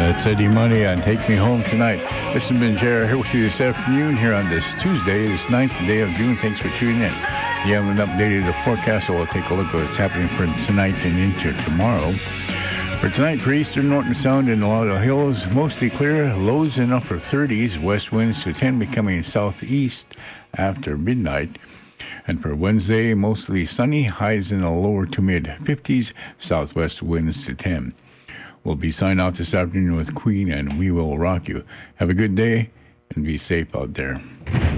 That's Eddie Money on Take Me Home Tonight. This has been Jared here with you this afternoon here on this Tuesday, this 9th day of June. Thanks for tuning in. You haven't updated the forecast, so we'll take a look at what's happening for tonight and into tomorrow. For tonight, for eastern Norton Sound and Waldo Hills, mostly clear, lows in upper 30s, west winds to 10 becoming southeast after midnight. And for Wednesday, mostly sunny, highs in the lower to mid 50s, southwest winds to 10. We'll be signing off this afternoon with Queen and We Will Rock You. Have a good day and be safe out there.